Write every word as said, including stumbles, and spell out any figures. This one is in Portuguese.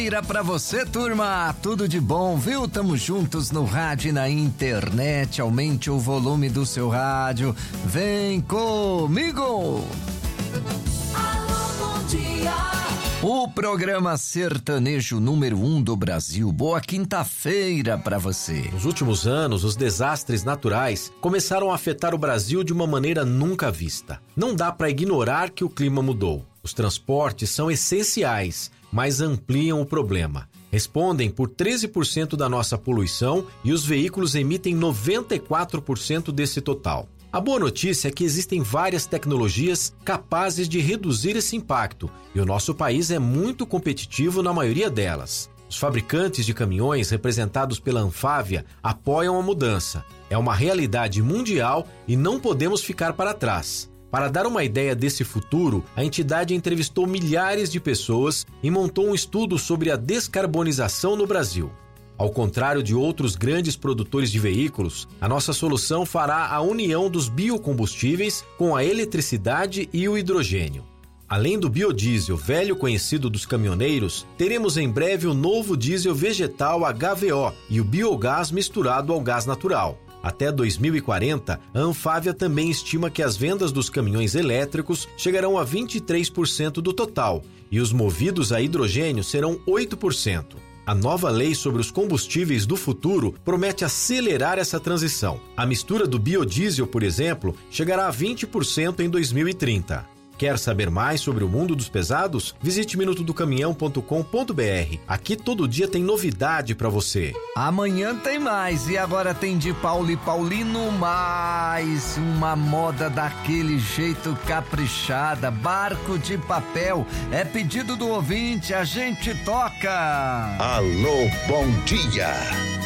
Pra você, turma, tudo de bom, viu? Tamo juntos no rádio e na internet. Aumente o volume do seu rádio. Vem comigo! Alô, bom dia! O programa sertanejo número um do Brasil. Boa quinta-feira pra você. Nos últimos anos, os desastres naturais começaram a afetar o Brasil de uma maneira nunca vista. Não dá pra ignorar que o clima mudou. Os transportes são essenciais, mas ampliam o problema. Respondem por treze por cento da nossa poluição e os veículos emitem noventa e quatro por cento desse total. A boa notícia é que existem várias tecnologias capazes de reduzir esse impacto e o nosso país é muito competitivo na maioria delas. Os fabricantes de caminhões, representados pela Anfávia, apoiam a mudança. É uma realidade mundial e não podemos ficar para trás. Para dar uma ideia desse futuro, a entidade entrevistou milhares de pessoas e montou um estudo sobre a descarbonização no Brasil. Ao contrário de outros grandes produtores de veículos, a nossa solução fará a união dos biocombustíveis com a eletricidade e o hidrogênio. Além do biodiesel velho conhecido dos caminhoneiros, teremos em breve o novo diesel vegetal H V O e o biogás misturado ao gás natural. Até dois mil e quarenta, a Anfávia também estima que as vendas dos caminhões elétricos chegarão a vinte e três por cento do total e os movidos a hidrogênio serão oito por cento. A nova lei sobre os combustíveis do futuro promete acelerar essa transição. A mistura do biodiesel, por exemplo, chegará a vinte por cento em dois mil e trinta. Quer saber mais sobre o mundo dos pesados? Visite minuto do caminhão ponto com ponto b r. Aqui todo dia tem novidade pra você. Amanhã tem mais e agora tem de Paulo e Paulino mais uma moda daquele jeito caprichada, Barco de Papel. É pedido do ouvinte, a gente toca. Alô, bom dia.